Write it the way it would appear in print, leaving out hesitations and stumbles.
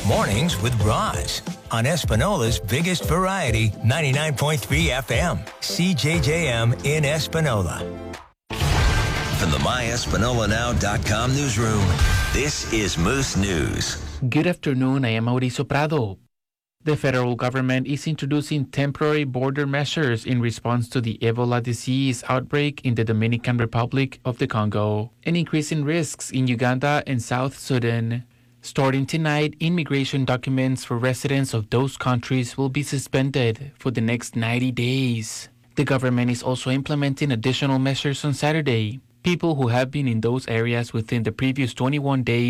Mornings with Roz on Espanola's biggest variety, 99.3 FM, CJJM in Espanola. From the myespanolanow.com newsroom, this is Moose News. Good afternoon, I am Mauricio Prado. The federal government is introducing temporary border measures in response to the Ebola disease outbreak in the Dominican Republic of the Congo and increasing risks in Uganda and South Sudan. Starting tonight, immigration documents for residents of those countries will be suspended for the next 90 days. The government is also implementing additional measures on Saturday. People who have been in those areas within the previous 21 days